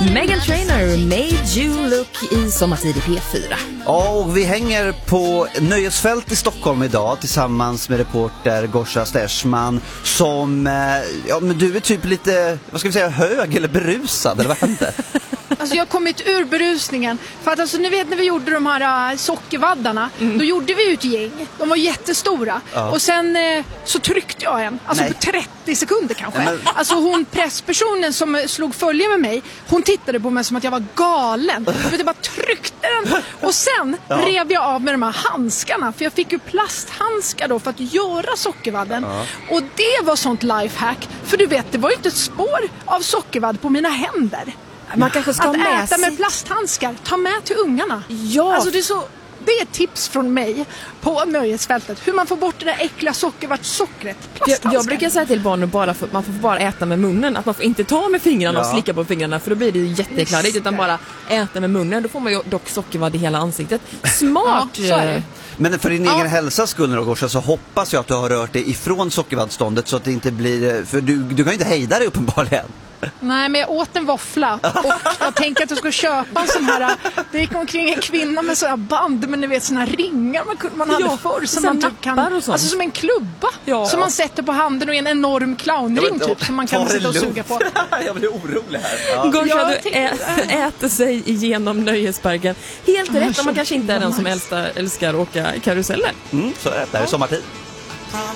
Meghan Trainor, Made You Look i Sommartid i P4. Ja, och vi hänger på Nöjesfält i Stockholm idag tillsammans med reporter Gorsa Stersman som, ja men du är typ lite, vad ska vi säga, hög eller berusad, eller vad hände? Alltså jag har kommit ur berusningen. För att alltså, ni vet när vi gjorde de här sockervaddarna, då gjorde vi ett gäng. De var jättestora. Ja. Och sen så tryckte jag en. Alltså på 30 sekunder kanske. Men... Alltså hon presspersonen som slog följe med mig, hon tittade på mig som att jag var galen. Jag bara tryckte den. Och sen rev jag av med de här handskarna. För jag fick ju plasthandskar då för att göra sockervadden. Ja. Och det var sånt lifehack. För du vet, det var ju inte ett spår av sockervadd på mina händer. Man kanske ska att äta med plasthandskar. Ta med till ungarna. Ja. Alltså det är ett tips från mig på Nöjesfältet. Hur man får bort det där äckliga sockervattsockret. Jag brukar säga till barnen man får bara äta med munnen. Att man får inte ta med fingrarna och slicka på fingrarna. För då blir det ju jättekladdigt. Utan bara äta med munnen. Då får man ju dock sockervadd i hela ansiktet. Smart! Ja, så är det. Men för din egen hälsas skull, Gorsa, så hoppas jag att du har rört dig ifrån sockervaddståndet så att det inte blir... För du kan ju inte hejda dig uppenbarligen. Nej, men jag åt en våffla och jag tänker att jag ska köpa en sån här. Det gick omkring en kvinna med sådana band, men ni vet såna ringar man hade förr som man typ kan, alltså som en klubba som man sätter på handen och en enorm clownring typ som man kan sitta och suga på. Jag blir orolig här. Gorsa, du äter sig igenom Nöjesparken. Helt rätt, om man kanske inte är den som älskar att åka karuseller. Så är det. Det här är Sommartid.